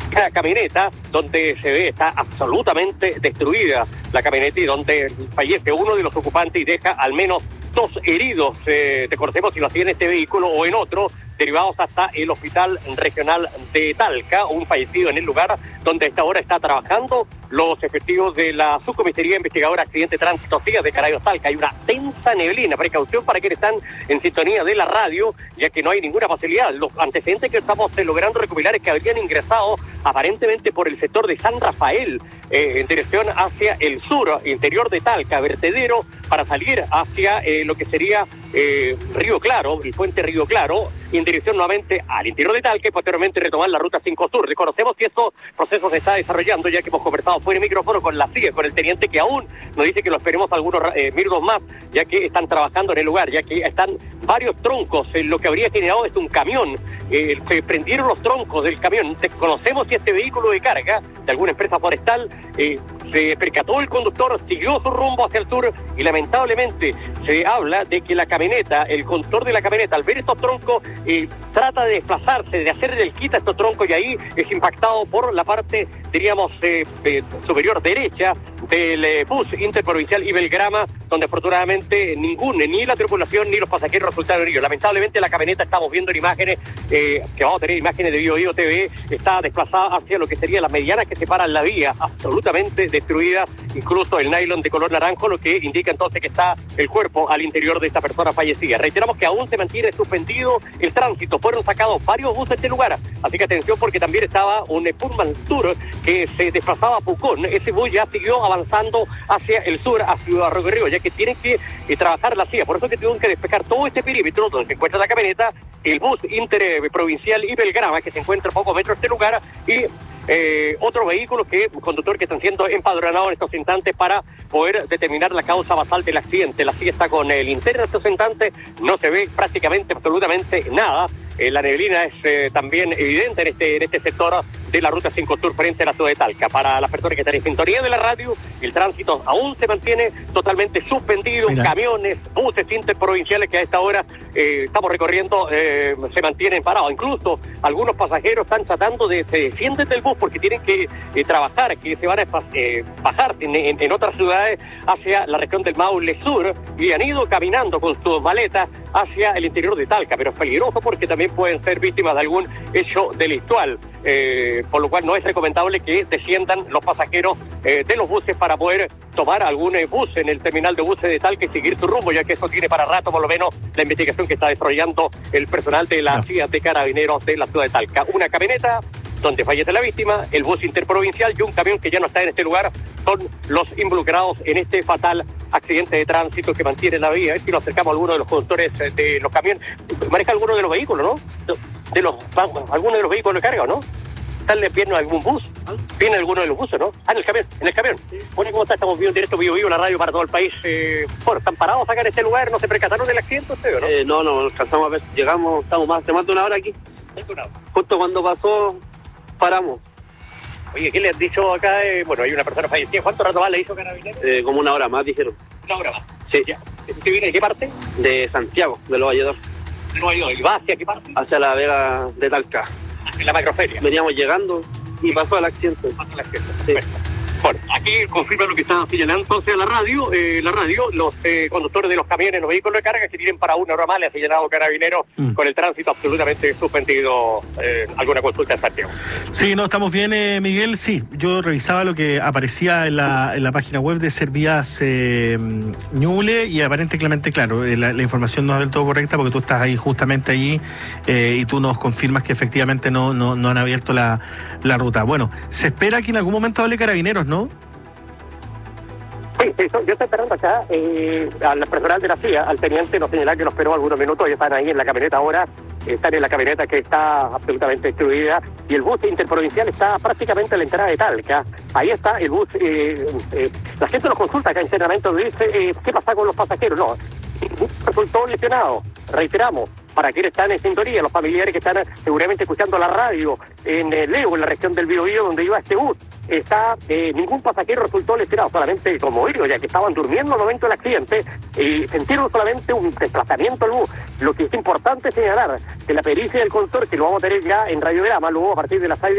una camioneta donde se ve está absolutamente destruida la camioneta y donde fallece uno de los ocupantes y deja al menos 2 heridos. Recordemos si lo hacía en este vehículo o en otro, derivados hasta el Hospital Regional de Talca, un fallecido en el lugar donde a esta hora está trabajando los efectivos de la Subcomisaría Investigadora Accidente Tránsito CIA de Carabineros Talca. Hay una densa neblina, precaución para quienes están en sintonía de la radio, ya que no hay ninguna facilidad. Los antecedentes que estamos logrando recopilar es que habrían ingresado aparentemente por el sector de San Rafael, en dirección hacia el sur, interior de Talca, vertedero, para salir hacia lo que sería Río Claro, el puente Río Claro, en dirección nuevamente al interior de Talca y posteriormente retomar la ruta 5 Sur. Reconocemos que estos procesos se está desarrollando, ya que hemos conversado fuera de micrófono con la CIA, con el teniente, que aún nos dice que lo esperemos algunos minutos más, ya que están trabajando en el lugar, ya que están varios troncos. Lo que habría generado es un camión, se prendieron los troncos del camión. Desconocemos si este vehículo de carga de alguna empresa forestal se percató el conductor, siguió su rumbo hacia el sur y lamentablemente se habla de que la camioneta, el conductor de la camioneta, al ver estos troncos, trata de desplazarse, de hacerle el quita a estos troncos y ahí es impactado por la parte, diríamos, superior derecha del bus interprovincial y Belgrama, donde afortunadamente ni la tripulación ni los pasajeros resultaron heridos. Lamentablemente la camioneta, estamos viendo en imágenes, que vamos a tener imágenes de Bio TV, está desplazada hacia lo que sería las medianas que separan la vía, absolutamente destruida, incluso el nylon de color naranjo, lo que indica entonces que está el cuerpo al interior de esta persona fallecida. Reiteramos que aún se mantiene suspendido el tránsito, fueron sacados varios buses de este lugar, así que atención porque también estaba un Pullman Tour que se desplazaba a Pucón. Ese bus ya siguió avanzando hacia el sur, hacia Río Río, ya que tienen que trabajar la CIA, por eso que tuvieron que despejar todo este perímetro donde se encuentra la camioneta, el bus interprovincial y Belgrama, que se encuentra a pocos metros de este lugar, y otros vehículos un conductor que están siendo empadronados en estos instantes para poder determinar la causa basal del accidente. La CIA está con el interno de estos instantes, no se ve prácticamente, absolutamente nada. La neblina es también evidente en este sector de la ruta 5 Sur frente a la ciudad de Talca. Para las personas que están en sintonía de la radio, el tránsito aún se mantiene totalmente suspendido. Mira. Camiones, buses interprovinciales que a esta hora estamos recorriendo se mantienen parados. Incluso algunos pasajeros están tratando se descienden del bus porque tienen que trabajar, que se van a bajar en otras ciudades hacia la región del Maule Sur y han ido caminando con sus maletas hacia el interior de Talca, pero es peligroso porque también pueden ser víctimas de algún hecho delictual, por lo cual no es recomendable que desciendan los pasajeros de los buses para poder tomar algún bus en el terminal de buses de Talca y seguir su rumbo, ya que eso tiene para rato por lo menos la investigación que está desarrollando el personal de la CIA de Carabineros de la ciudad de Talca. Una camioneta donde fallece la víctima, el bus interprovincial y un camión que ya no está en este lugar son los involucrados en este fatal accidente de tránsito que mantiene la vía. A ver si nos acercamos a alguno de los conductores de los camiones. Maneja alguno de los vehículos, ¿no? Alguno de los vehículos de carga, ¿no? ¿Viene algún bus? ¿Viene alguno de los buses, no? En el camión. Sí. Bueno, ¿cómo está? Estamos viendo en directo Bio la radio para todo el país. Bueno, ¿están parados acá en este lugar? ¿No se percataron del accidente ustedes, no? No, alcanzamos a ver. Llegamos, estamos más de una hora aquí. Justo cuando pasó, paramos. Oye, ¿qué le han dicho acá? Bueno, hay una persona fallecida. ¿Cuánto rato más le hizo Carabineros? Como una hora más, dijeron. ¿Una hora más? Sí. ¿Usted viene de qué parte? De Santiago, de Los Valledor. ¿De Nueva York? ¿Y va hacia qué parte? Hacia la Vega de Talca. Hacia la macroferia. Veníamos llegando y pasó el accidente. Sí. Bueno, aquí confirma lo que estaba señalando entonces la radio, los conductores de los camiones, los vehículos de carga que tienen para una hora más, le ha señalado Carabineros con el tránsito absolutamente suspendido. ¿Alguna consulta en Santiago? Sí, no, estamos bien, Miguel. Sí, yo revisaba lo que aparecía en la página web de Servías Ñuble y aparentemente, claro, la información no es del todo correcta porque tú estás ahí justamente allí y tú nos confirmas que efectivamente no han abierto la ruta. Bueno, se espera que en algún momento hable Carabineros, ¿no? Sí, yo estoy esperando acá al personal de la CIA, al teniente nos señala que nos esperó algunos minutos y están ahí en la camioneta ahora, están en la camioneta que está absolutamente destruida y el bus interprovincial está prácticamente a la entrada de Talca. Ahí está el bus, la gente nos consulta acá internamente, dice, ¿qué pasa con los pasajeros? No, el bus resultó lesionado, reiteramos. Para quienes están en sintonía, los familiares que están seguramente escuchando la radio en Leo, en la región del Biobío, donde iba este bus, ningún pasajero resultó lesionado, solamente conmovido, ya que estaban durmiendo al momento del accidente y sintieron solamente un desplazamiento al bus. Lo que es importante señalar que la pericia del conductor, que lo vamos a tener ya en radiograma, luego a partir de las 6